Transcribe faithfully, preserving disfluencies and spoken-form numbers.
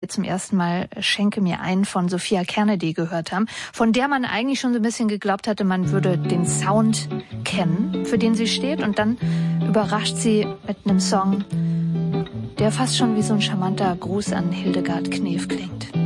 zum ersten Mal Schenke mir ein von Sophia Kennedy gehört haben, von der man eigentlich schon so ein bisschen geglaubt hatte, man würde den Sound kennen, für den sie steht. Und dann überrascht sie mit einem Song, der fast schon wie so ein charmanter Gruß an Hildegard Knef klingt.